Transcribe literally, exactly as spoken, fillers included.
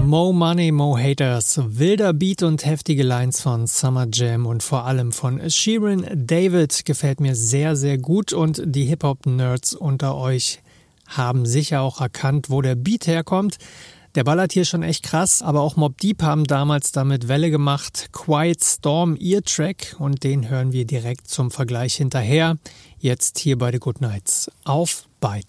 Mo Money, Mo Haters, wilder Beat und heftige Lines von Summer Jam und vor allem von Shirin David gefällt mir sehr, sehr gut und die Hip-Hop-Nerds unter euch haben sicher auch erkannt, wo der Beat herkommt. Der ballert hier schon echt krass, aber auch Mobb Deep haben damals damit Welle gemacht. Quiet Storm, ihr Track, und den hören wir direkt zum Vergleich hinterher. Jetzt hier bei The Good Nights. Auf beide.